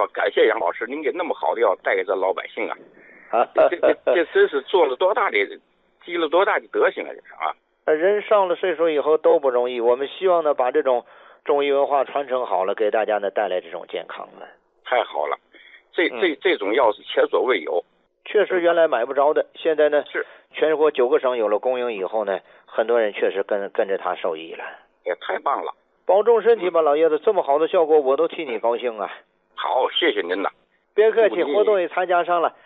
说感谢杨老师，您给那么好的药带给这老百姓啊！这真是做了多大的，积了多大的德行啊！这是啊。 人上了岁数以后都不容易，我们希望呢把这种中医文化传承好了，给大家呢带来这种健康了。 太好了，这种药是前所未有。 确实原来买不着的，现在呢是全国9个省有了供应以后呢，很多人确实跟着他受益了。 也太棒了， 保重身体吧，老爷子，这么好的效果我都替你高兴啊。 好，谢谢您了。 别客气，活动也参加上了。